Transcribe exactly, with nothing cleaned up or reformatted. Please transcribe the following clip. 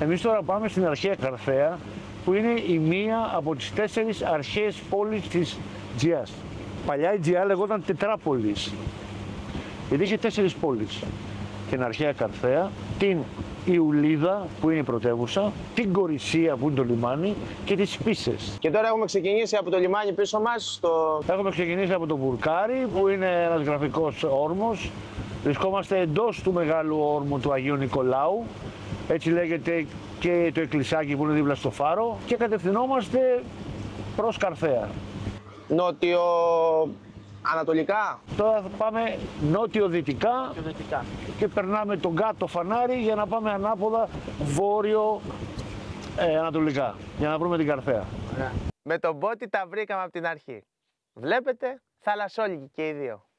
Εμείς τώρα πάμε στην αρχαία Καρθέα, που είναι η μία από τις τέσσερις αρχαίες πόλεις της Τζιάς. Παλιά η Τζιά λεγόταν Τετράπολης, γιατί είχε τέσσερις πόλεις. Την αρχαία Καρθέα, την Ιουλίδα που είναι η πρωτεύουσα, την Κορισία που είναι το λιμάνι και τις Πίσες. Και τώρα έχουμε ξεκινήσει από το λιμάνι πίσω μας στο... Έχουμε ξεκινήσει από το Βουρκάρι που είναι ένας γραφικός όρμος. Βρισκόμαστε εντός του μεγάλου όρμου του Αγίου Νικολάου, έτσι λέγεται και το εκκλησάκι που είναι δίπλα στο φάρο, και κατευθυνόμαστε προς Καρθέα. Νότιο... Ανατολικά. Τώρα θα πάμε νότιο-δυτικά και περνάμε τον κάτω φανάρι για να πάμε ανάποδα βόρειο-ανατολικά, για να βρούμε την Καρθέα. Με τον μπότι τα βρήκαμε από την αρχή. Βλέπετε, θαλασσόλικοι και οι δύο.